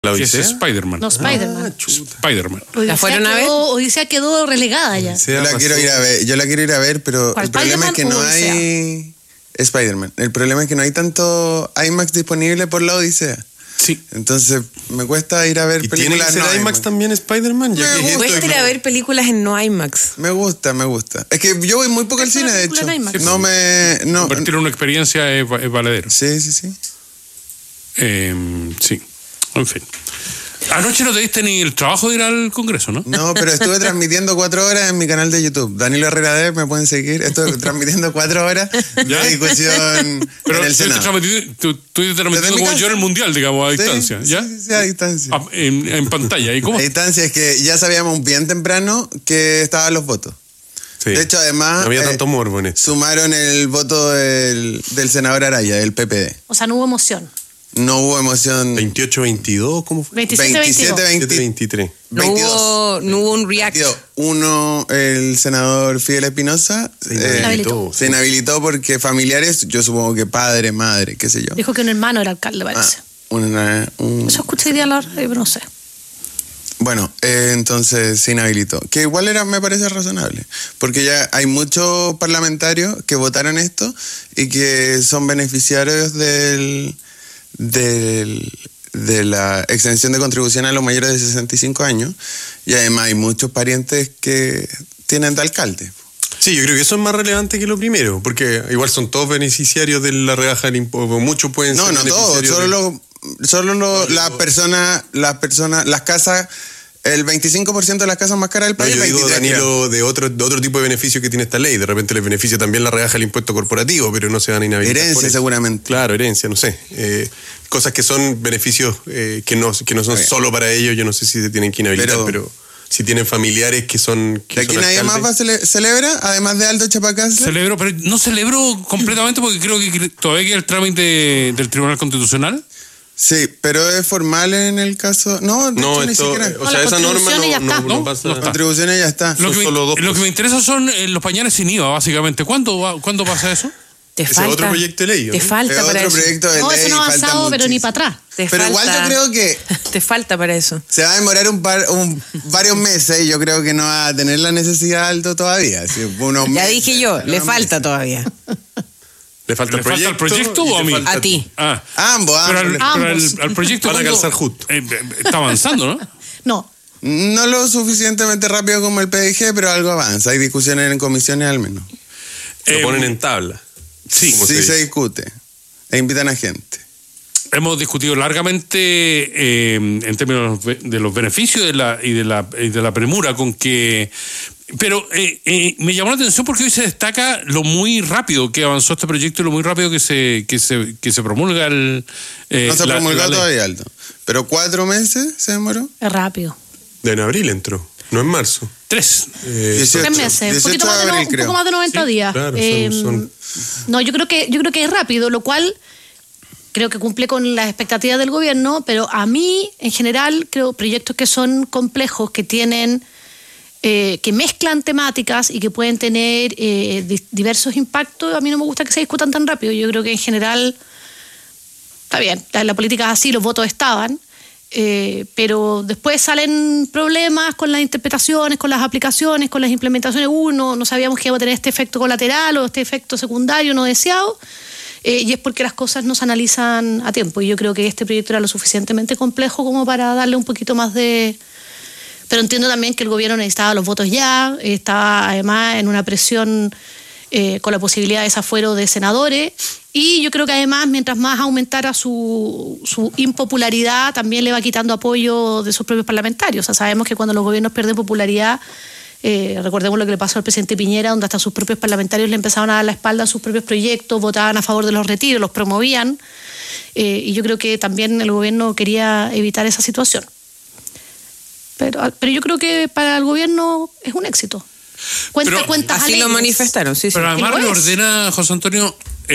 ¿La Que es Odisea? Spider-Man. No, Spider-Man. Spider-Man. ¿La fueron a ver? Odisea quedó relegada ya. Yo la quiero ir a ver, pero ¿Cuál, el problema es que no Spider-Man o hay Spider-Man. El problema es que no hay tanto IMAX disponible por la Odisea. Sí. Entonces me cuesta ir a ver ¿Y tiene que películas ser no IMAX también Spider-Man? Ya que Cuesta esto ir es- a ver películas en no IMAX. Me gusta. Es que yo voy muy poco al Es una cine, de película hecho. en IMAX. No me... No, Convertir en una experiencia es valedero. sí. Sí. En fin. Anoche no te diste ni el trabajo de ir al Congreso, ¿no? No, pero estuve transmitiendo 4 horas en mi canal de YouTube. Danilo Herrera D, me pueden seguir. Estuve transmitiendo 4 horas ¿Ya? de discusión Pero en el Senado. tú transmitiendo mi como casa. yo en el Mundial, digamos, a distancia. ¿Ya? Sí, a distancia. En pantalla. ¿Y cómo? A distancia es que ya sabíamos bien temprano que estaban los votos. Sí. De hecho, además, No había tanto morbo en esto. sumaron el voto del senador Araya, del PPD. O sea, no hubo emoción. No hubo emoción. 28-22, ¿cómo fue? 27-22. 7-23. No 22. hubo un react. 22. Uno, el senador Fidel Espinosa inhabilitó. se inhabilitó porque familiares, yo supongo que padre, madre, qué sé yo. Dijo que un hermano era alcalde, parece. Eso escuché hoy día hablar, pero no sé. Bueno, entonces se inhabilitó. Que igual me parece razonable. Porque ya hay muchos parlamentarios que votaron esto y que son beneficiarios de la extensión de contribución a los mayores de 65 años. Y además hay muchos parientes que tienen de alcalde. Sí, yo creo que eso es más relevante que lo primero, porque igual son todos beneficiarios de la rebaja del impuesto. Muchos pueden ser No todos, beneficiarios las personas, las casas, el 25% de las casas más caras del No, país. yo digo, 23, Danilo, de otro tipo de beneficio que tiene esta ley. De repente les beneficia también la rebaja del impuesto corporativo, pero no se van a inhabilitar. Herencia, por eso. seguramente. Claro, herencia, no sé. Cosas que son beneficios que no son Bien. solo para ellos. Yo no sé si se tienen que inhabilitar, pero si tienen familiares que son. De aquí nadie más va a celebra, además de Aldo Chapacase. Celebro, pero no celebro completamente porque creo que todavía queda el trámite del Tribunal Constitucional. Sí, pero es formal en el caso. No, de hecho, ni esto, siquiera. o sea, las esa norma contribuciones ya está. no pasa. No está. Contribuciones ya está. Lo que, solo dos lo que cosas. me interesa son los pañales sin IVA, básicamente. ¿Cuándo pasa eso? Te Ese falta. es otro proyecto de ley, ¿no? Te falta Es para otro eso. proyecto de No, ley. eso no ha falta avanzado, pero ni muchísimo. para atrás. Te Pero igual falta- yo creo que Te falta para eso. se va a demorar varios meses y yo creo que no va a tener la necesidad Aldo todavía. Sí, unos Ya meses, dije yo, pero le unos falta meses. todavía. ¿Le falta ¿Le falta el proyecto o a mí? A ti. Ah. Ambos. Pero Ambos. al proyecto Van a ¿cuándo? calzar justo. Está avanzando, ¿no? No. No lo suficientemente rápido como el PDG, pero algo avanza. Hay discusiones en comisiones al menos. Lo ponen en tabla. Sí, ¿Cómo Sí se se dice? discute. E invitan a gente. hemos discutido largamente en términos de los beneficios y de la premura con que... Pero me llamó la atención porque hoy se destaca lo muy rápido que avanzó este proyecto y lo muy rápido que se promulga el... No se promulgó la ley. todavía, Aldo. Pero 4 meses se demoró. Es rápido. En abril entró, no en marzo. 3. 18, 3 meses, un poquito 18 más de de, abril, un poco creo. más de 90 días. Claro, son- No, yo creo que es rápido, lo cual creo que cumple con las expectativas del gobierno, pero a mí, en general, creo proyectos que son complejos, que tienen, que mezclan temáticas y que pueden tener diversos impactos, a mí no me gusta que se discutan tan rápido. Yo creo que en general, está bien, la política es así, los votos estaban, pero después salen problemas con las interpretaciones, con las aplicaciones, con las implementaciones. No sabíamos que iba a tener este efecto colateral o este efecto secundario no deseado, y es porque las cosas no se analizan a tiempo. Y yo creo que este proyecto era lo suficientemente complejo como para darle un poquito más de... Pero entiendo también que el gobierno necesitaba los votos ya, estaba además en una presión con la posibilidad de desafuero de senadores, y yo creo que además mientras más aumentara su impopularidad también le va quitando apoyo de sus propios parlamentarios. O sea, sabemos que cuando los gobiernos pierden popularidad, recordemos lo que le pasó al presidente Piñera, donde hasta sus propios parlamentarios le empezaban a dar la espalda a sus propios proyectos, votaban a favor de los retiros, los promovían, y yo creo que también el gobierno quería evitar esa situación. Pero yo creo que para el gobierno es un éxito. Cuentas Así lo alegres. manifestaron, sí, sí. Pero además Y lo es. reordena, José Antonio,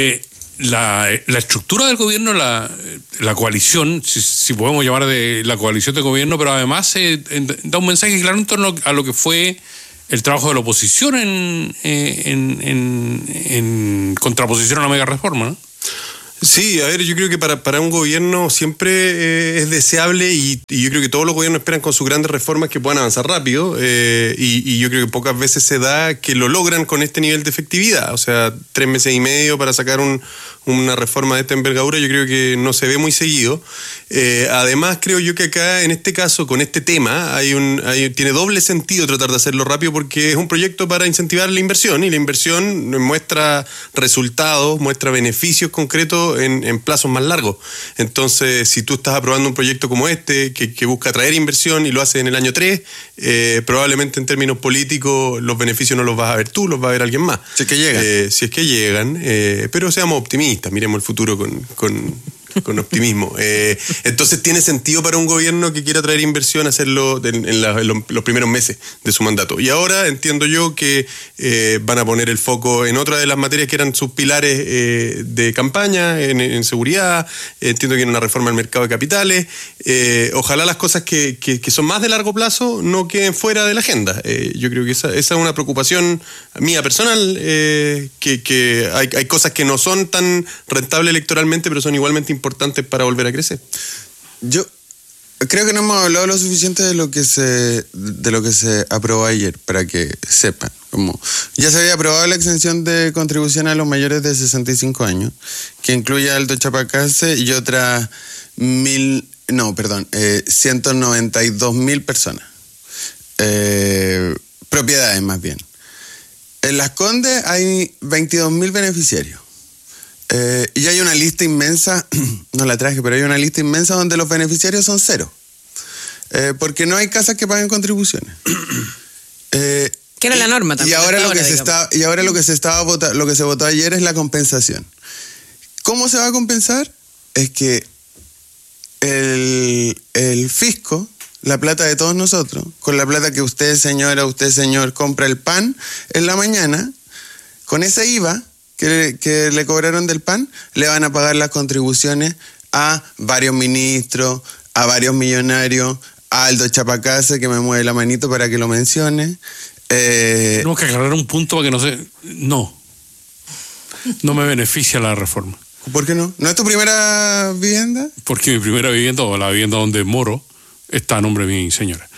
la estructura del gobierno, la coalición, si podemos llamar de la coalición de gobierno, pero además da un mensaje claro en torno a lo que fue el trabajo de la oposición en contraposición a la mega reforma, ¿no? Sí, a ver, yo creo que para un gobierno siempre es deseable y yo creo que todos los gobiernos esperan con sus grandes reformas que puedan avanzar rápido y yo creo que pocas veces se da que lo logran con este nivel de efectividad. O sea, 3 meses y medio para sacar una reforma de esta envergadura yo creo que no se ve muy seguido. Además, creo yo que acá, en este caso, con este tema, tiene doble sentido tratar de hacerlo rápido porque es un proyecto para incentivar la inversión y la inversión muestra resultados, muestra beneficios concretos en plazos más largos. Entonces, si tú estás aprobando un proyecto como este, que busca atraer inversión y lo hace en el año 3, probablemente en términos políticos los beneficios no los vas a ver tú, los va a ver alguien más. Si es que llegan. Si es que llegan, pero seamos optimistas, miremos el futuro con optimismo. Entonces tiene sentido para un gobierno que quiera traer inversión hacerlo en los primeros meses de su mandato. Y ahora entiendo yo que van a poner el foco en otra de las materias que eran sus pilares de campaña, en seguridad, entiendo que en una reforma del mercado de capitales. Ojalá las cosas que son más de largo plazo no queden fuera de la agenda. Yo creo que esa es una preocupación mía personal, que hay cosas que no son tan rentables electoralmente, pero son igualmente importantes para volver a crecer. Yo creo que no hemos hablado lo suficiente de lo que se aprobó ayer, para que sepan. Como ya se había aprobado la exención de contribución a los mayores de 65 años, que incluye a Aldo Chapacase y otras 192.000 personas. Propiedades, más bien. En Las Condes hay 22.000 beneficiarios. Y hay una lista inmensa, no la traje, pero hay una lista inmensa donde los beneficiarios son 0. Porque no hay casas que paguen contribuciones. Que era la norma también. Y ahora lo que se votó ayer es la compensación. ¿Cómo se va a compensar? Es que el fisco, la plata de todos nosotros, con la plata que usted, señora, usted, señor, compra el pan en la mañana, con ese IVA que le cobraron del pan, le van a pagar las contribuciones a varios ministros, a varios millonarios, a Aldo Chapacase, que me mueve la manito para que lo mencione. Tenemos que aclarar un punto para que no se... No me beneficia la reforma. ¿Por qué no? ¿No es tu primera vivienda? Porque mi primera vivienda, o la vivienda donde moro, está a nombre de mi señora.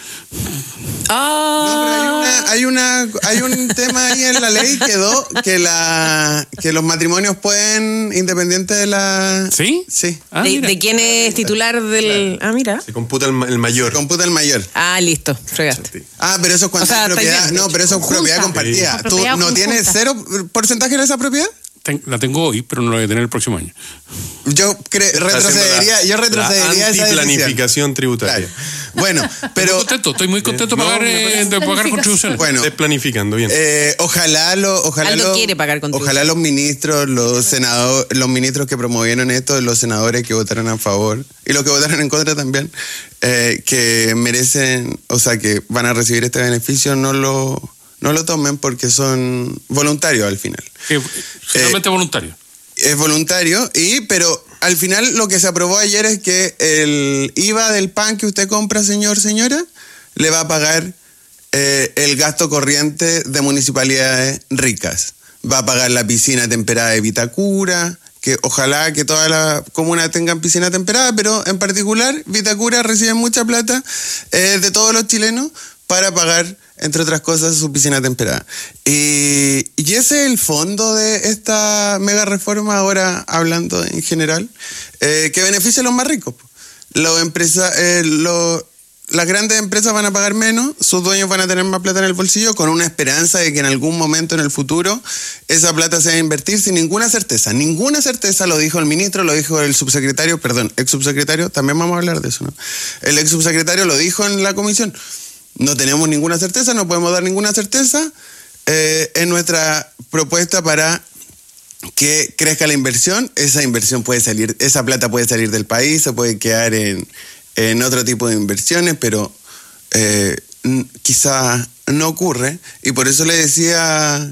No, pero hay un tema ahí en la ley que los matrimonios pueden, independiente de la... ¿Sí? Sí. ¿De quién es titular del...? Claro. Mira. Se computa el mayor. Se computa el mayor. Listo, fregaste. Pero eso es cuando hay propiedad. No, pero eso es propiedad compartida. ¿Tú no tienes 0% de esa propiedad? La tengo hoy, pero no la voy a tener el próximo año. Yo retrocedería la esa antiplanificación tributaria. Claro. Bueno, pero... Estoy muy contento de pagar contribuciones. Bueno, desplanificando, bien. Ojalá quiere pagar contribuciones. Ojalá los ministros, los senadores, los ministros que promovieron esto, los senadores que votaron a favor y los que votaron en contra también, que merecen, o sea, que van a recibir este beneficio, no lo tomen porque son voluntarios al final. Realmente voluntario. Es voluntario, pero al final lo que se aprobó ayer es que el IVA del pan que usted compra, señora, le va a pagar el gasto corriente de municipalidades ricas. Va a pagar la piscina temperada de Vitacura, que ojalá que todas las comunas tengan piscina temperada, pero en particular Vitacura recibe mucha plata de todos los chilenos para pagar, entre otras cosas, su piscina temperada. Y ese es el fondo de esta mega reforma, ahora hablando en general, que beneficia a los más ricos. Las grandes empresas van a pagar menos, sus dueños van a tener más plata en el bolsillo, con una esperanza de que en algún momento en el futuro esa plata se va a invertir sin ninguna certeza. Ninguna certeza, lo dijo el ministro, lo dijo el subsecretario, ex subsecretario, también vamos a hablar de eso, ¿no? El ex subsecretario lo dijo en la comisión. No tenemos ninguna certeza, no podemos dar ninguna certeza en nuestra propuesta para que crezca la inversión. Esa inversión puede salir, esa plata puede salir del país, se puede quedar en otro tipo de inversiones, pero quizá no ocurre. Y por eso le decía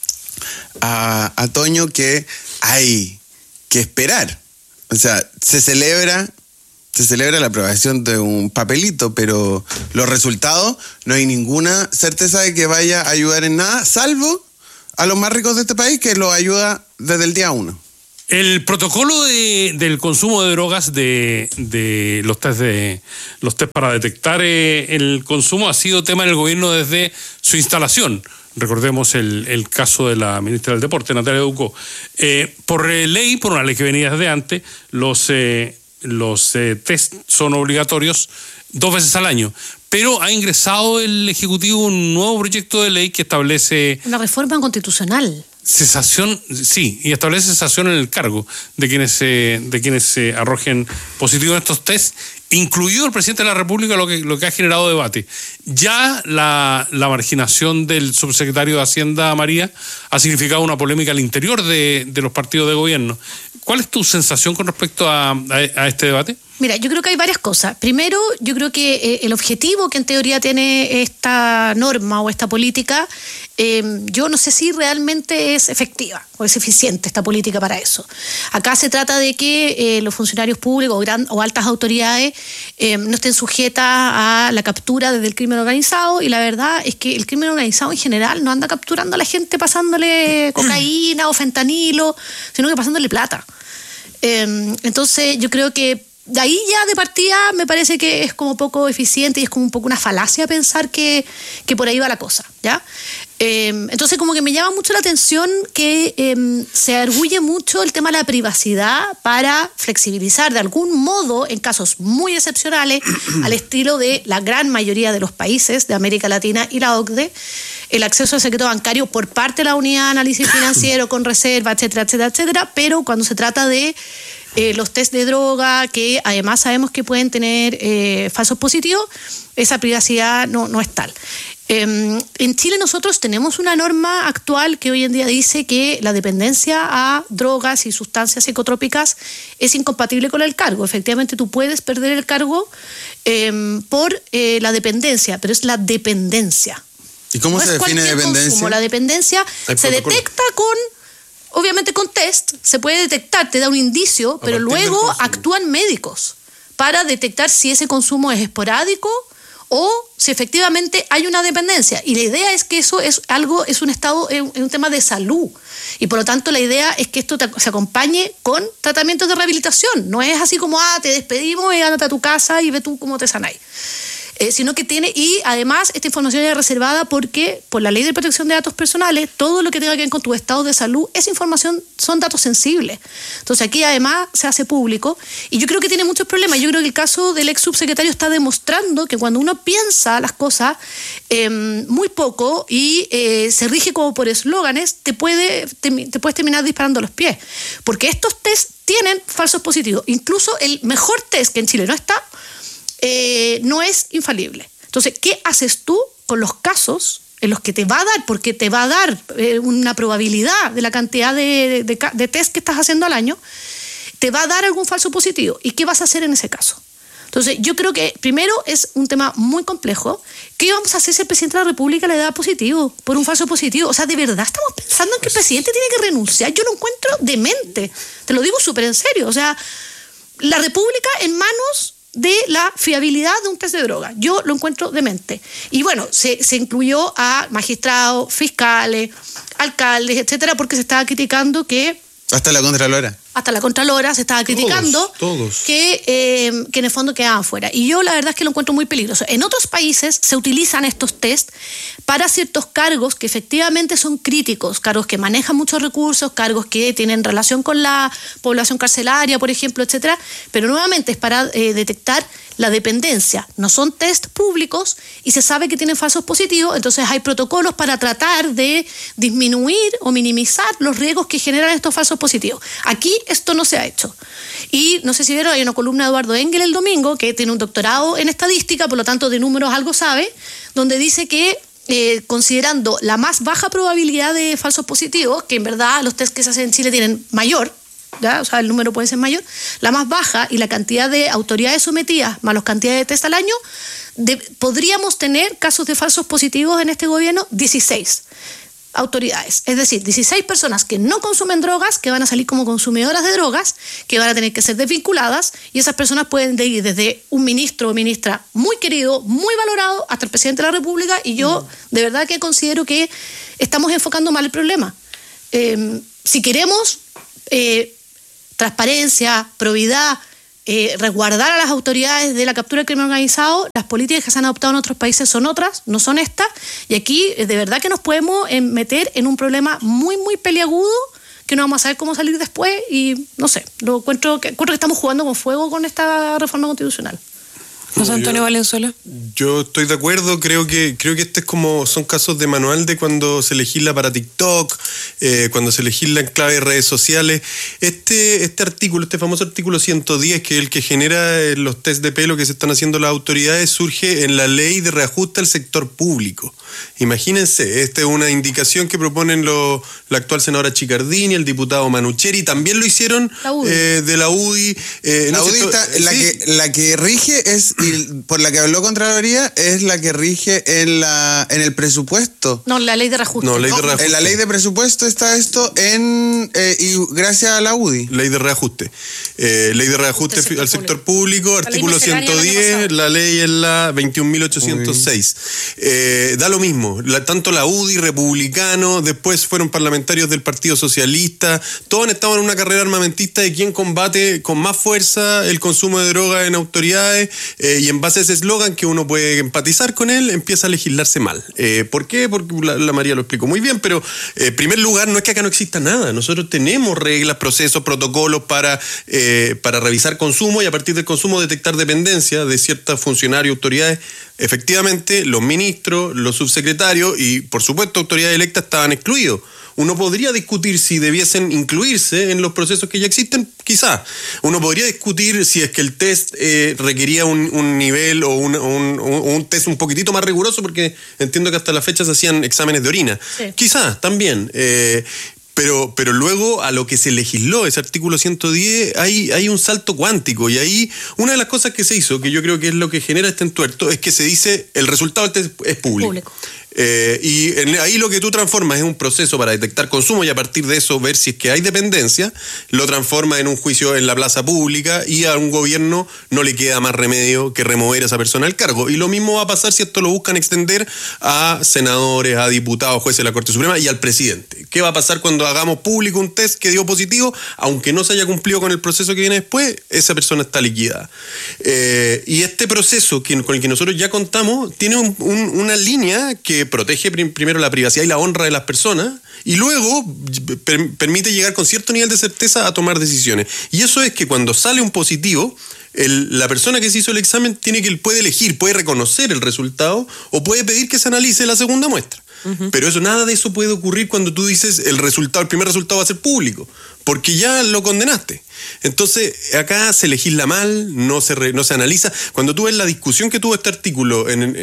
a Toño que hay que esperar. O sea, se celebra la aprobación de un papelito, pero los resultados no hay ninguna certeza de que vaya a ayudar en nada, salvo a los más ricos de este país, que los ayuda desde el día 1. El protocolo del consumo de drogas, de los test para detectar el consumo, ha sido tema del gobierno desde su instalación. Recordemos el caso de la ministra del Deporte, Natalia Ducó. Por una ley que venía desde antes, los test son obligatorios 2 veces al año. Pero ha ingresado el Ejecutivo un nuevo proyecto de ley que establece... Una reforma constitucional. Cesación, sí, y establece cesación en el cargo de quienes se arrojen positivo en estos test, incluido el presidente de la República, lo que ha generado debate. Ya la marginación del subsecretario de Hacienda, María, ha significado una polémica al interior de los partidos de gobierno. ¿Cuál es tu sensación con respecto a este debate? Mira, yo creo que hay varias cosas. Primero, yo creo que el objetivo que en teoría tiene esta norma o esta política, yo no sé si realmente es efectiva o es eficiente esta política para eso. Acá se trata de que los funcionarios públicos o altas autoridades no estén sujetas a la captura desde el crimen organizado, y la verdad es que el crimen organizado en general no anda capturando a la gente pasándole cocaína o fentanilo, sino que pasándole plata. Entonces yo creo que de ahí ya de partida me parece que es como poco eficiente y es como un poco una falacia pensar que por ahí va la cosa, ¿ya? Entonces como que me llama mucho la atención que se arguye mucho el tema de la privacidad para flexibilizar de algún modo, en casos muy excepcionales, al estilo de la gran mayoría de los países de América Latina y la OCDE, el acceso al secreto bancario por parte de la unidad de análisis financiero con reserva, etcétera, etcétera, etcétera, pero cuando se trata de los test de droga, que además sabemos que pueden tener falsos positivos, esa privacidad no es tal. En Chile nosotros tenemos una norma actual que hoy en día dice que la dependencia a drogas y sustancias psicotrópicas es incompatible con el cargo. Efectivamente, tú puedes perder el cargo por la dependencia, pero es la dependencia. ¿Y cómo se define dependencia? Consumo. La dependencia se detecta obviamente con test, se puede detectar, te da un indicio, pero luego actúan médicos para detectar si ese consumo es esporádico o si efectivamente hay una dependencia. Y la idea es que eso es un tema de salud. Y por lo tanto la idea es que esto se acompañe con tratamientos de rehabilitación. No es así como, te despedimos y ándate a tu casa y ve tú cómo te sanáis. Sino que y además esta información es reservada porque por la ley de protección de datos personales, todo lo que tenga que ver con tu estado de salud, esa información son datos sensibles. Entonces aquí además se hace público y yo creo que tiene muchos problemas. Yo creo que el caso del ex subsecretario está demostrando que cuando uno piensa las cosas muy poco y se rige como por eslóganes, te puedes terminar disparando los pies. Porque estos test tienen falsos positivos. Incluso el mejor test, que en Chile no está, no es infalible. Entonces, ¿qué haces tú con los casos en los que te va a dar? Porque te va a dar una probabilidad de la cantidad de test que estás haciendo al año, te va a dar algún falso positivo. ¿Y qué vas a hacer en ese caso? Entonces, yo creo que primero es un tema muy complejo. ¿Qué vamos a hacer si el presidente de la República le da positivo por un falso positivo? O sea, ¿de verdad estamos pensando en que el presidente tiene que renunciar? Yo lo encuentro demente. Te lo digo súper en serio. O sea, la República en manos de la fiabilidad de un test de droga. Yo lo encuentro demente. Y bueno, se incluyó a magistrados, fiscales, alcaldes, etcétera, porque se estaba criticando que... Hasta la Contralora se estaba criticando todos. Que en el fondo quedaban fuera. Y yo la verdad es que lo encuentro muy peligroso. En otros países se utilizan estos test para ciertos cargos que efectivamente son críticos, cargos que manejan muchos recursos, cargos que tienen relación con la población carcelaria, por ejemplo, etcétera. Pero nuevamente es para detectar la dependencia. No son test públicos y se sabe que tienen falsos positivos, entonces hay protocolos para tratar de disminuir o minimizar los riesgos que generan estos falsos positivos. Aquí esto no se ha hecho. Y no sé si vieron, hay una columna de Eduardo Engel el domingo, que tiene un doctorado en estadística, por lo tanto de números algo sabe, donde dice que considerando la más baja probabilidad de falsos positivos, que en verdad los test que se hacen en Chile tienen mayor, ¿ya? O sea, el número puede ser mayor, la más baja y la cantidad de autoridades sometidas más la cantidad de test al año, podríamos tener casos de falsos positivos en este gobierno, 16 autoridades. Es decir, 16 personas que no consumen drogas, que van a salir como consumidoras de drogas, que van a tener que ser desvinculadas, y esas personas pueden ir desde un ministro o ministra muy querido, muy valorado, hasta el presidente de la República, y yo de verdad que considero que estamos enfocando mal el problema. Si queremos transparencia, probidad, resguardar a las autoridades de la captura del crimen organizado, las políticas que se han adoptado en otros países son otras, no son estas, y aquí de verdad que nos podemos meter en un problema muy, muy peliagudo, que no vamos a saber cómo salir después, y no sé, encuentro que estamos jugando con fuego con esta reforma constitucional. José Antonio Valenzuela. Yo estoy de acuerdo, creo que este son casos de manual de cuando se legisla para TikTok, cuando se legisla en clave de redes sociales. Este famoso artículo 110, que es el que genera los test de pelo que se están haciendo las autoridades, surge en la ley de reajuste al sector público. Imagínense, esta es una indicación que proponen la actual senadora Chicardini, el diputado Manucheri, también lo hicieron de la UDI. La UDI la que rige es, y por la que habló Contraloría, es la que rige en el presupuesto. No, la ley de reajuste. En la ley de presupuesto está esto y gracias a la UDI. Ley de reajuste. Ley de reajuste al sector público, artículo 110, la ley es la 21.806. Da lo mismo, tanto la UDI, republicano, después fueron parlamentarios del Partido Socialista, todos han estado en una carrera armamentista de quién combate con más fuerza el consumo de drogas en autoridades, y en base a ese eslogan que uno puede empatizar con él, empieza a legislarse mal. ¿Por qué? Porque la María lo explicó muy bien, pero en primer lugar no es que acá no exista nada, nosotros tenemos reglas, procesos, protocolos para revisar consumo y a partir del consumo detectar dependencia de ciertos funcionarios, autoridades. Efectivamente, los ministros, los subsecretarios y, por supuesto, autoridades electas estaban excluidos. Uno podría discutir si debiesen incluirse en los procesos que ya existen, quizás. Uno podría discutir si es que el test requería un nivel o un test un poquitito más riguroso, porque entiendo que hasta la fecha se hacían exámenes de orina. Sí. Quizás, también. Pero luego a lo que se legisló, ese artículo 110, hay un salto cuántico, y ahí una de las cosas que se hizo, que yo creo que es lo que genera este entuerto, es que se dice el resultado del test es público. Y ahí lo que tú transformas es un proceso para detectar consumo y a partir de eso ver si es que hay dependencia, lo transforma en un juicio en la plaza pública y a un gobierno no le queda más remedio que remover a esa persona del cargo. Y lo mismo va a pasar si esto lo buscan extender a senadores, a diputados, jueces de la Corte Suprema y al presidente. ¿Qué va a pasar cuando hagamos público un test que dio positivo? Aunque no se haya cumplido con el proceso que viene después, esa persona está liquidada. Y este proceso con el que nosotros ya contamos tiene una línea que protege primero la privacidad y la honra de las personas y luego permite llegar con cierto nivel de certeza a tomar decisiones. Y eso es que cuando sale un positivo, la persona que se hizo el examen puede elegir, puede reconocer el resultado o puede pedir que se analice la segunda muestra. Uh-huh. Pero nada de eso puede ocurrir cuando tú dices el primer resultado va a ser público, porque ya lo condenaste. Entonces, acá se legisla mal, no se analiza. Cuando tú ves la discusión que tuvo este artículo en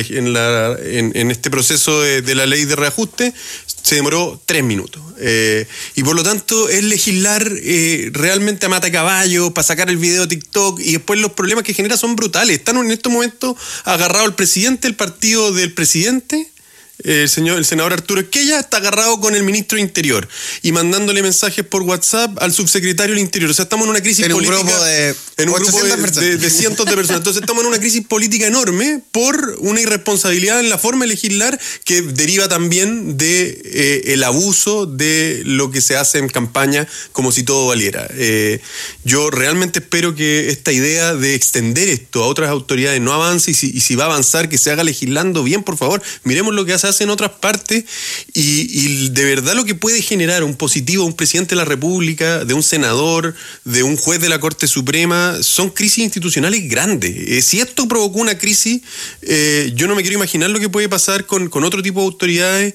este proceso de la ley de reajuste, se demoró 3 minutos. Y por lo tanto, es legislar realmente a mata caballo, para sacar el video de TikTok, y después los problemas que genera son brutales. Están en estos momentos agarrado el presidente, el partido del presidente. El senador Arturo Esquella está agarrado con el ministro de Interior y mandándole mensajes por WhatsApp al subsecretario del Interior. O sea, estamos en una crisis política. En un grupo de cientos de personas. Entonces estamos en una crisis política enorme por una irresponsabilidad en la forma de legislar que deriva también de el abuso de lo que se hace en campaña como si todo valiera. Yo realmente espero que esta idea de extender esto a otras autoridades no avance y si va a avanzar, que se haga legislando bien, por favor. Miremos lo que hace en otras partes y de verdad lo que puede generar un positivo de un presidente de la República, de un senador, de un juez de la Corte Suprema, son crisis institucionales grandes. Si esto provocó una crisis, yo no me quiero imaginar lo que puede pasar con otro tipo de autoridades.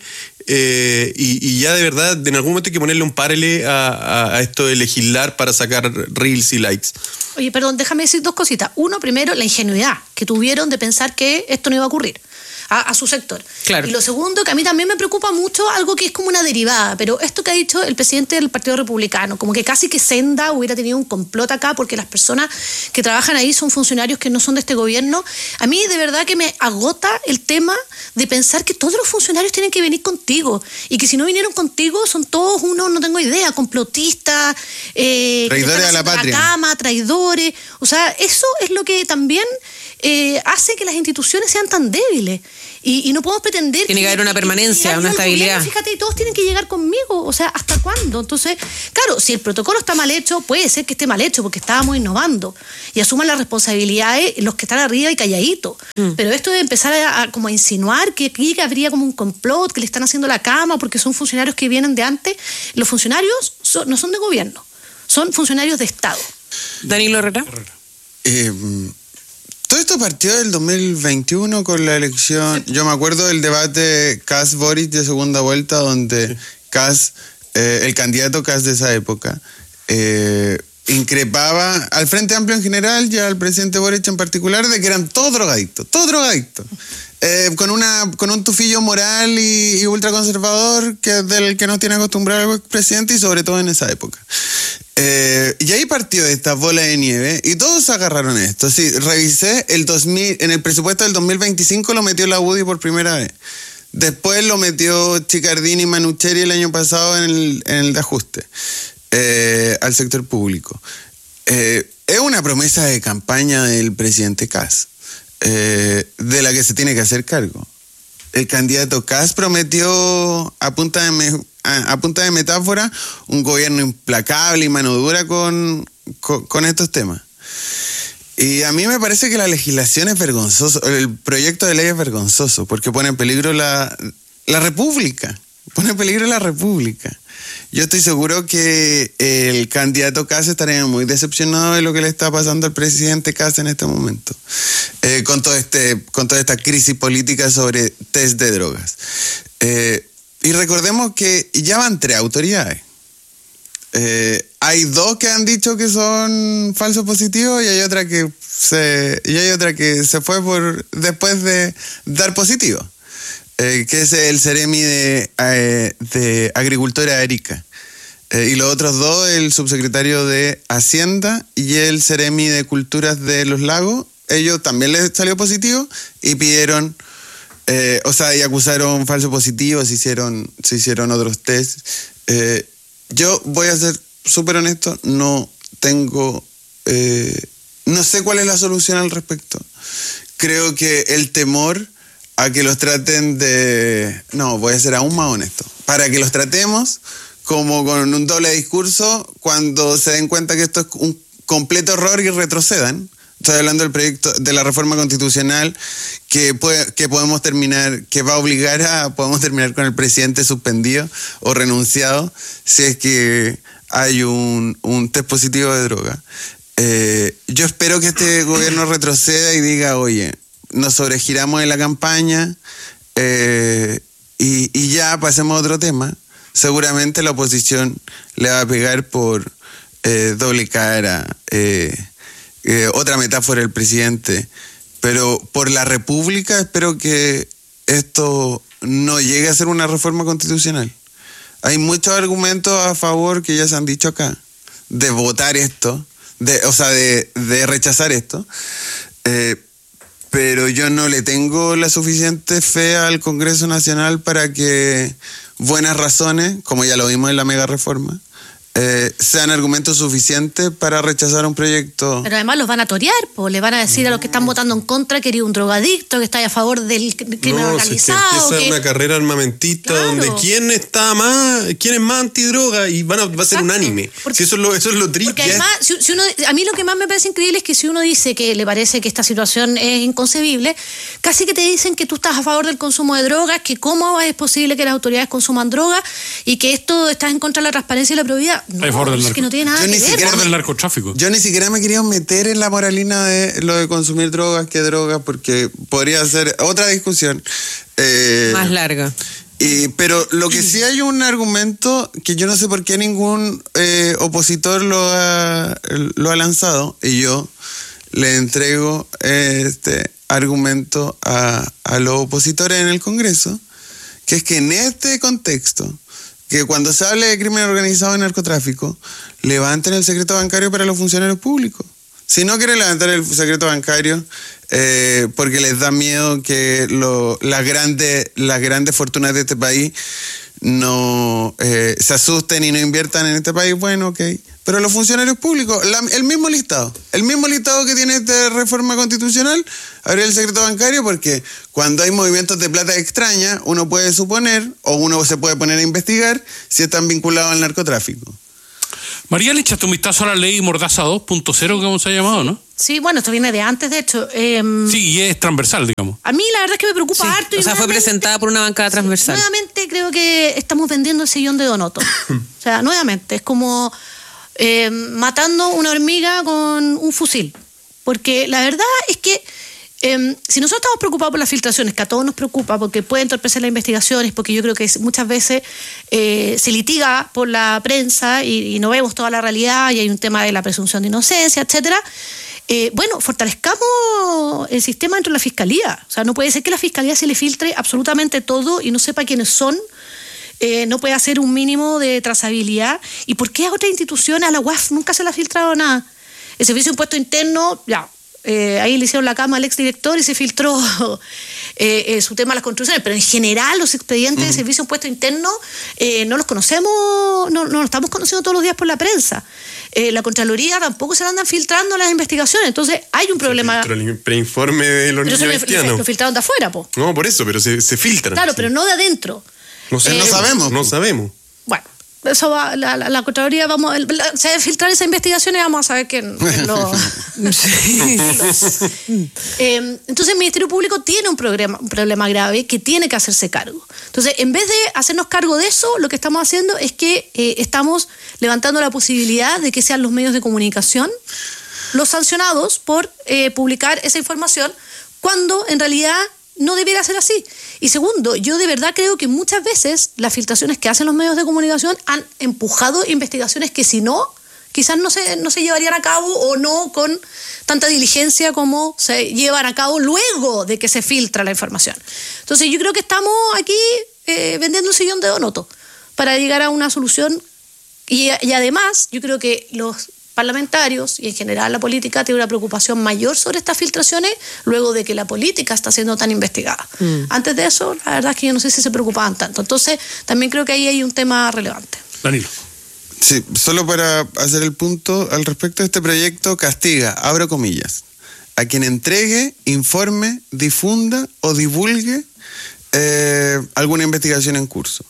Y ya de verdad en algún momento hay que ponerle un párele a esto de legislar para sacar reels y likes. Oye, perdón, déjame decir 2 cositas. Uno, primero, la ingenuidad que tuvieron de pensar que esto no iba a ocurrir a su sector. Claro. Y lo segundo, que a mí también me preocupa mucho algo que es como una derivada, pero esto que ha dicho el presidente del Partido Republicano, como que casi que Senda hubiera tenido un complot acá porque las personas que trabajan ahí son funcionarios que no son de este gobierno. A mí de verdad que me agota el tema de pensar que todos los funcionarios tienen que venir contigo y que si no vinieron contigo son todos unos, no tengo idea, complotistas, traidores a la patria, traidores. O sea, eso es lo que también hace que las instituciones sean tan débiles. Y no podemos pretender... Tiene que haber una permanencia, una estabilidad. Fíjate, y todos tienen que llegar conmigo. O sea, ¿hasta cuándo? Entonces, claro, si el protocolo está mal hecho, puede ser que esté mal hecho porque estábamos innovando. Y asuman las responsabilidades los que están arriba y calladitos. Pero esto de empezar a como a insinuar que aquí habría como un complot, que le están haciendo la cama porque son funcionarios que vienen de antes. Los funcionarios no son de gobierno, son funcionarios de Estado. Danilo Herrera. Todo esto partió del 2021 con la elección. Yo me acuerdo del debate Kast-Boric de segunda vuelta, donde Kast, el candidato Kast de esa época, increpaba al Frente Amplio en general y al presidente Boric en particular de que eran todos drogadictos. Con un tufillo moral y ultraconservador del que nos tiene acostumbrado el presidente, y sobre todo en esa época. Y ahí partió esta bola de nieve y todos agarraron esto. Sí, revisé en el presupuesto del 2025 lo metió la UDI por primera vez. Después lo metió Chicardini y Manucheri el año pasado en el de ajuste al sector público. Es una promesa de campaña del presidente Kast, de la que se tiene que hacer cargo. El candidato Kast prometió a punta de metáfora un gobierno implacable y mano dura con estos temas. Y a mí me parece que la legislación es vergonzoso, el proyecto de ley es vergonzoso, porque pone en peligro la República. Pone en peligro la República. Yo estoy seguro que el candidato Kast estaría muy decepcionado de lo que le está pasando al presidente Kast en este momento, con toda esta crisis política sobre test de drogas. Y recordemos que ya van 3 autoridades. Hay 2 que han dicho que son falsos positivos y hay otra que se fue después de dar positivo. Que es el Ceremi de Agricultura de Arica. Y los otros 2, el subsecretario de Hacienda y el Ceremi de Culturas de los Lagos, ellos también les salió positivo y pidieron, y acusaron falso positivo, se hicieron otros test. Yo voy a ser súper honesto, no sé cuál es la solución al respecto. Creo que el temor a que los traten voy a ser aún más honesto, para que los tratemos como con un doble discurso cuando se den cuenta que esto es un completo error y retrocedan. Estoy hablando del proyecto de la reforma constitucional que podemos terminar con el presidente suspendido o renunciado si es que hay un test positivo de droga. Yo espero que este gobierno retroceda y diga, oye, nos sobregiramos en la campaña y ya pasemos a otro tema. Seguramente la oposición le va a pegar por doble cara, otra metáfora del presidente, pero por la República espero que esto no llegue a ser una reforma constitucional. Hay muchos argumentos a favor que ya se han dicho acá, de votar esto, de rechazar esto, pero yo no le tengo la suficiente fe al Congreso Nacional para que buenas razones, como ya lo vimos en la mega reforma, sean argumentos suficientes para rechazar un proyecto. Pero además los van a torear, le van a decir a los que están votando en contra que eres un drogadicto, que está a favor del crimen organizado. Empieza una carrera armamentista, claro, donde quién es más antidroga y va a ser unánime. Porque, eso es lo triste. Porque además, a mí lo que más me parece increíble es que si uno dice que le parece que esta situación es inconcebible, casi que te dicen que tú estás a favor del consumo de drogas, que cómo es posible que las autoridades consuman drogas y que esto estás en contra de la transparencia y la probidad. No, es que no tiene nada que ver. Del narcotráfico. Yo ni siquiera me quería meter en la moralina de lo de consumir drogas, que drogas, porque podría ser otra discusión. Más larga. Pero lo que sí hay un argumento que yo no sé por qué ningún opositor lo ha lanzado, y yo le entrego este argumento a los opositores en el Congreso, que es que en este contexto, que cuando se hable de crimen organizado y narcotráfico, levanten el secreto bancario para los funcionarios públicos. Si no quieren levantar el secreto bancario porque les da miedo que las grandes fortunas de este país no se asusten y no inviertan en este país, bueno, ok. Pero los funcionarios públicos, el mismo listado que tiene esta reforma constitucional, habría el secreto bancario, porque cuando hay movimientos de plata extraña, uno puede suponer, o uno se puede poner a investigar si están vinculados al narcotráfico. María, le echaste un vistazo a la ley Mordaza 2.0, como se ha llamado, ¿no? Sí, bueno, esto viene de antes, de hecho. Sí, y es transversal, digamos. A mí la verdad es que me preocupa harto. O sea, fue presentada por una bancada transversal. Nuevamente creo que estamos vendiendo el sillón de Donoto. O sea, nuevamente, es como matando una hormiga con un fusil. Porque la verdad es que si nosotros estamos preocupados por las filtraciones, que a todos nos preocupa porque puede entorpecer las investigaciones, porque yo creo que muchas veces se litiga por la prensa y no vemos toda la realidad y hay un tema de la presunción de inocencia, etcétera. Bueno, fortalezcamos el sistema dentro de la Fiscalía. O sea, no puede ser que la Fiscalía se le filtre absolutamente todo y no sepa quiénes son. No puede hacer un mínimo de trazabilidad. ¿Y por qué a otras instituciones, a la UAF, nunca se le ha filtrado nada? El Servicio de Impuesto Interno, ya. Ahí le hicieron la cama al exdirector y se filtró su tema de las construcciones, pero en general los expedientes de Servicio de Impuesto Interno no los conocemos, no los estamos conociendo todos los días por la prensa. La Contraloría tampoco se andan filtrando las investigaciones, entonces hay un problema. El preinforme de los niños haitianos. Lo filtraron de afuera, po. No, por eso, pero se filtran. Claro, sí. pero no de adentro. No sabemos. No sabemos. Bueno. Eso va, la Contraloría se va a filtrar esa investigación y vamos a saber quién lo... Entonces el Ministerio Público tiene un problema grave que tiene que hacerse cargo. Entonces, en vez de hacernos cargo de eso, lo que estamos haciendo es que estamos levantando la posibilidad de que sean los medios de comunicación los sancionados por publicar esa información, cuando en realidad no debiera ser así. Y segundo, yo de verdad creo que muchas veces las filtraciones que hacen los medios de comunicación han empujado investigaciones que si no, quizás no se llevarían a cabo o no con tanta diligencia como se llevan a cabo luego de que se filtra la información. Entonces yo creo que estamos aquí vendiendo el sillón de Donoto para llegar a una solución y además yo creo que los parlamentarios y en general la política tiene una preocupación mayor sobre estas filtraciones luego de que la política está siendo tan investigada. Antes de eso, la verdad es que yo no sé si se preocupaban tanto. Entonces, también creo que ahí hay un tema relevante. Danilo. Sí, solo para hacer el punto al respecto de este proyecto, castiga, abro comillas, a quien entregue, informe, difunda o divulgue alguna investigación en curso.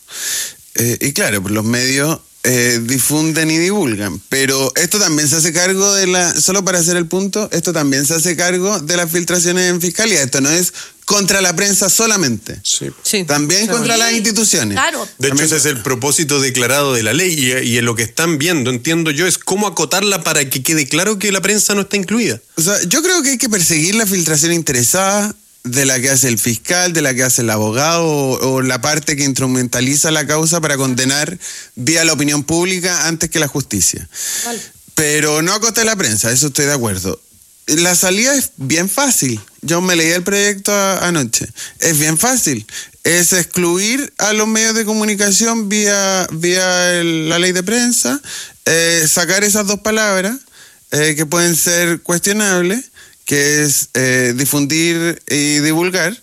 Y claro, pues los medios difunden y divulgan, pero esto también se hace cargo solo para hacer el punto, esto también se hace cargo de las filtraciones en fiscalía. Esto no es contra la prensa solamente, también contra las instituciones. Claro. De hecho, ese es el propósito declarado de la ley y en lo que están viendo, entiendo yo, es cómo acotarla para que quede claro que la prensa no está incluida. O sea, yo creo que hay que perseguir la filtración interesada, de la que hace el fiscal, de la que hace el abogado o la parte que instrumentaliza la causa para condenar vía la opinión pública antes que la justicia. Vale. Pero no a costa de la prensa, eso estoy de acuerdo. La salida es bien fácil. Yo me leí el proyecto anoche. Es bien fácil. Es excluir a los medios de comunicación vía la ley de prensa, sacar esas dos palabras que pueden ser cuestionables, que es difundir y divulgar,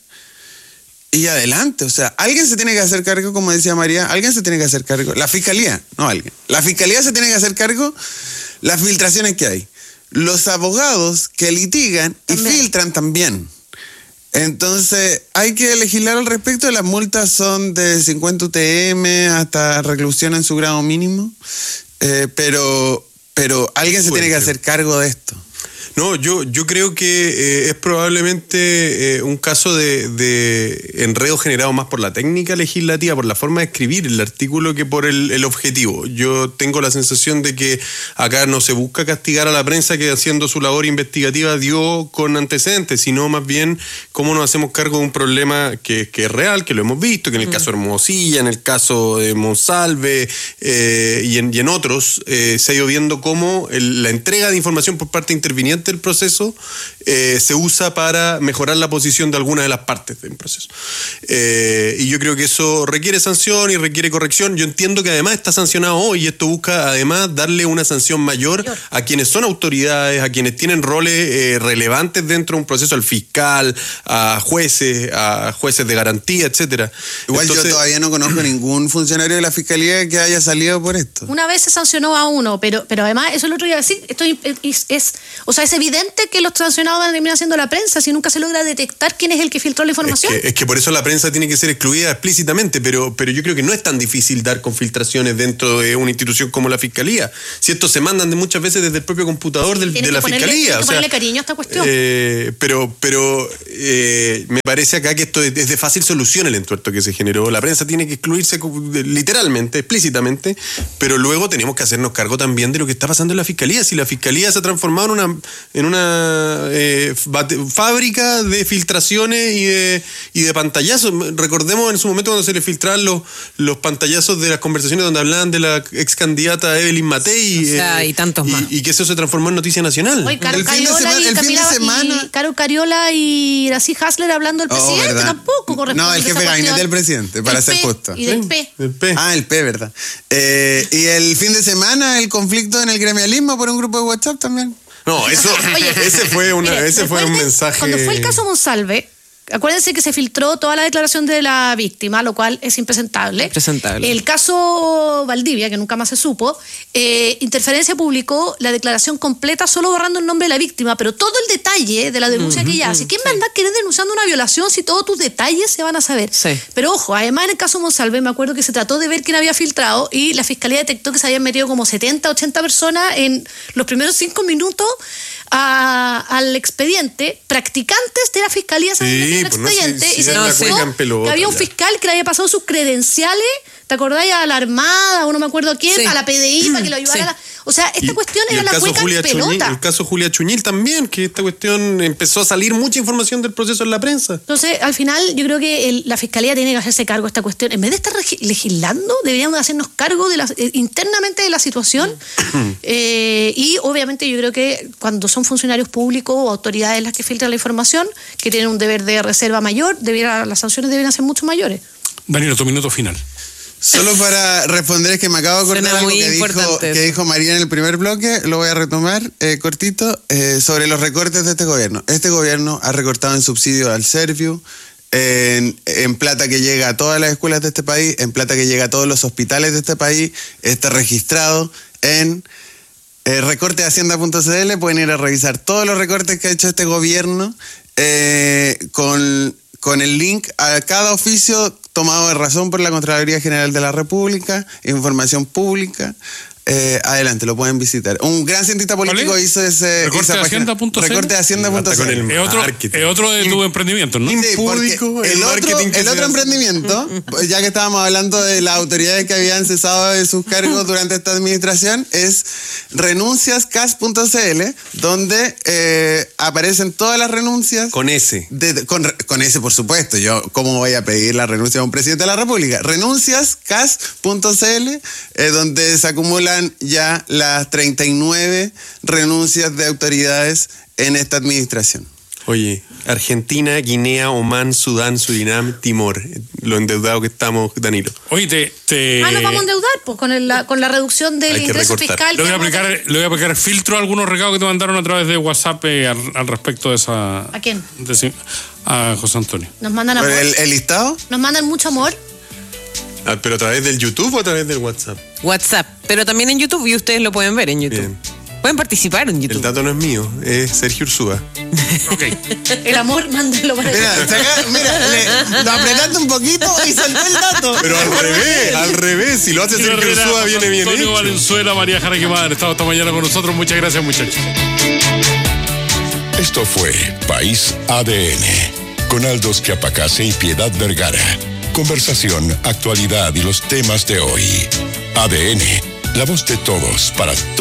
y adelante. O sea, alguien se tiene que hacer cargo, como decía María, alguien se tiene que hacer cargo, la fiscalía, no alguien. La fiscalía se tiene que hacer cargo las filtraciones que hay. Los abogados que litigan también. Y filtran también. Entonces, hay que legislar al respecto. Las multas son de 50 UTM hasta reclusión en su grado mínimo, pero alguien se tiene que hacer cargo de esto. No, yo creo que es probablemente un caso de enredo generado más por la técnica legislativa, por la forma de escribir el artículo que por el objetivo. Yo tengo la sensación de que acá no se busca castigar a la prensa que haciendo su labor investigativa dio con antecedentes, sino más bien cómo nos hacemos cargo de un problema que es real, que lo hemos visto, que en el caso de Hermosilla, en el caso de Monsalve y en otros se ha ido viendo cómo la entrega de información por parte de intervinientes durante el proceso se usa para mejorar la posición de alguna de las partes del proceso. Y yo creo que eso requiere sanción y requiere corrección. Yo entiendo que además está sancionado hoy y esto busca además darle una sanción mayor a quienes son autoridades, a quienes tienen roles relevantes dentro de un proceso, al fiscal, a jueces de garantía, etcétera. Igual Entonces, yo todavía no conozco ningún funcionario de la Fiscalía que haya salido por esto. Una vez se sancionó a uno, pero además, eso es lo otro que iba a decir, es evidente que los sancionados van a terminar siendo la prensa si nunca se logra detectar quién es el que filtró la información. Es que por eso la prensa tiene que ser excluida explícitamente, pero yo creo que no es tan difícil dar con filtraciones dentro de una institución como la Fiscalía. Si estos se mandan muchas veces desde el propio computador de la Fiscalía. Tiene que ponerle cariño a esta cuestión. Pero me parece acá que esto es de fácil solución el entuerto que se generó. La prensa tiene que excluirse literalmente, explícitamente, pero luego tenemos que hacernos cargo también de lo que está pasando en la Fiscalía. Si la Fiscalía se ha transformado en una fábrica de filtraciones y de pantallazos. Recordemos en su momento cuando se le filtraban los pantallazos de las conversaciones donde hablaban de la ex candidata Evelyn Matei y tantos más. Y que eso se transformó en noticia nacional. Oye, Caro Cariola y Gracie Hasler hablando del presidente, ¿verdad? Tampoco corresponde. No, el jefe de gabinete del presidente, para ser justo. Y del P. El P. Ah, el P, ¿verdad? Y el fin de semana, el conflicto en el gremialismo por un grupo de WhatsApp también. No, ese fue un mensaje. Cuando fue el caso Monsalve, acuérdense que se filtró toda la declaración de la víctima, lo cual es impresentable. El caso Valdivia, que nunca más se supo, Interferencia publicó la declaración completa solo borrando el nombre de la víctima, pero todo el detalle de la denuncia que ella hace. ¿Quién va a andar querer denunciando una violación si todos tus detalles se van a saber? Sí. Pero ojo, además en el caso Monsalve me acuerdo que se trató de ver quién había filtrado y la fiscalía detectó que se habían metido como 70, 80 personas en los primeros 5 minutos al expediente. Practicantes de la fiscalía se habían metido al expediente y se notó que había un fiscal que le había pasado sus credenciales, ¿te acordáis? A la Armada, o no me acuerdo quién, a la PDI para que lo ayudara. O sea, esta cuestión era la cueca en pelota. El caso Julia Chuñil también, que esta cuestión empezó a salir mucha información del proceso en la prensa. Entonces, al final, yo creo que la Fiscalía tiene que hacerse cargo de esta cuestión. En vez de estar legislando, deberíamos hacernos cargo internamente de la situación. Y obviamente yo creo que cuando son funcionarios públicos o autoridades las que filtran la información, que tienen un deber de reserva mayor, las sanciones deberían ser mucho mayores. Danilo, tu minuto final. Solo para responder, es que me acabo de acordar algo que dijo María en el primer bloque, lo voy a retomar cortito, sobre los recortes de este gobierno. Este gobierno ha recortado en subsidio al Serviu, en plata que llega a todas las escuelas de este país, en plata que llega a todos los hospitales de este país, está registrado en recorte de hacienda.cl, pueden ir a revisar todos los recortes que ha hecho este gobierno con el link a cada oficio tomado de razón por la Contraloría General de la República, información pública. Adelante, lo pueden visitar. Un gran cientista político hizo recorte de hacienda.cl. Recorte de hacienda.cl. Es otro de tus emprendimientos, ¿no? Sí, porque el otro emprendimiento, ya que estábamos hablando de las autoridades que habían cesado de sus cargos durante esta administración, es renunciascas.cl, donde aparecen todas las renuncias. Con ese. Con ese, por supuesto. Yo, ¿cómo voy a pedir la renuncia a un presidente de la República? Renunciascas.cl, donde se acumulan ya las 39 renuncias de autoridades en esta administración. Oye, Argentina, Guinea, Omán, Sudán, Surinam, Timor. Lo endeudado que estamos, Danilo. Oye, nos vamos a endeudar pues, con la reducción del ingreso fiscal. Le voy a aplicar filtro a algunos recados que te mandaron a través de WhatsApp al respecto de esa... ¿A quién? A José Antonio. Nos mandan amor. ¿El listado? Nos mandan mucho amor. ¿Pero a través del YouTube o a través del WhatsApp? WhatsApp, pero también en YouTube y ustedes lo pueden ver en YouTube. Bien. Pueden participar en YouTube. El dato no es mío, es Sergio Ursúa. Ok. El amor, mándalo para Mira, lo apretaste un poquito y saltó el dato. Pero al revés. Si lo hace Sergio Ursúa, viene bien Antonio hecho. Valenzuela, María Jara Quemada han estado esta mañana con nosotros. Muchas gracias, muchachos. Esto fue País ADN, con Aldo Schiapacase y Piedad Vergara. Conversación, actualidad y los temas de hoy. ADN, la voz de todos para todos.